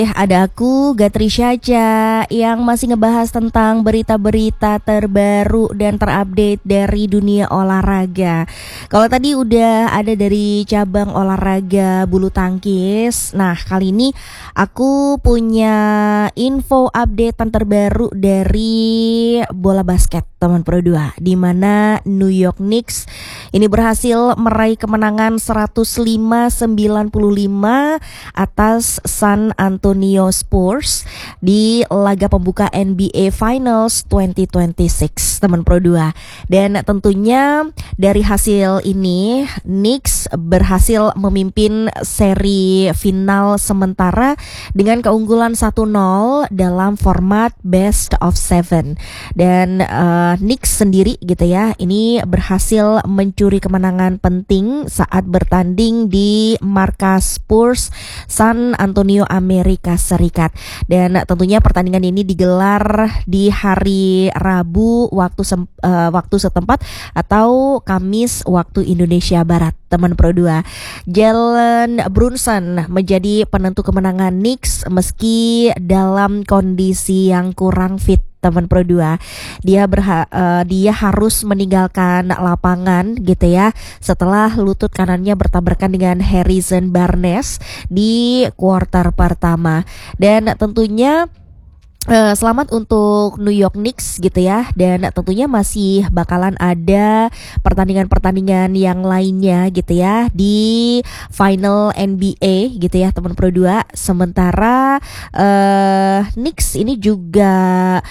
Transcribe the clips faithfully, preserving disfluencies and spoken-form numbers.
Eh, ada aku, Gatri Syaja, yang masih ngebahas tentang berita-berita terbaru dan terupdate dari dunia olahraga. Kalau tadi udah ada dari cabang olahraga bulu tangkis, nah kali ini aku punya info update terbaru dari bola basket, teman Pro dua, di mana New York Knicks ini berhasil meraih kemenangan seratus lima sembilan puluh lima atas San Antonio Spurs di laga pembuka N B A Finals dua ribu dua puluh enam, teman Pro dua. Dan tentunya dari hasil ini Knicks berhasil memimpin seri final sementara dengan keunggulan satu nol dalam format best of seven. Dan uh, Knicks sendiri gitu ya, ini berhasil mencuri kemenangan penting saat bertanding di markas Spurs San Antonio, Amerika Serikat. Dan tentunya pertandingan ini digelar di hari Rabu waktu sem, uh, waktu setempat atau Kamis waktu Indonesia Barat, teman Pro dua. Jalen Brunson menjadi penentu kemenangan Knicks meski dalam kondisi yang kurang fit, teman Pro dua. Dia berha, uh, dia harus meninggalkan lapangan gitu ya setelah lutut kanannya bertabrakan dengan Harrison Barnes di kuarter pertama. Dan tentunya Uh, selamat untuk New York Knicks gitu ya. Dan tentunya masih bakalan ada pertandingan-pertandingan yang lainnya gitu ya di final N B A gitu ya, teman Pro dua. Sementara uh, Knicks ini juga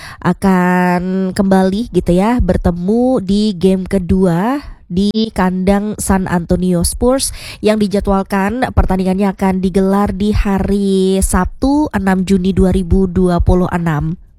akan kembali gitu ya bertemu di game kedua di kandang San Antonio Spurs yang dijadwalkan pertandingannya akan digelar di hari Sabtu enam Juni dua ribu dua puluh enam.